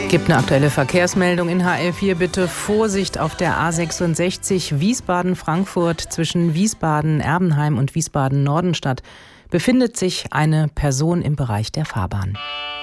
Gibt eine aktuelle Verkehrsmeldung in HR4. Bitte Vorsicht auf der A66 Wiesbaden-Frankfurt zwischen Wiesbaden-Erbenheim und Wiesbaden-Nordenstadt befindet sich eine Person im Bereich der Fahrbahn.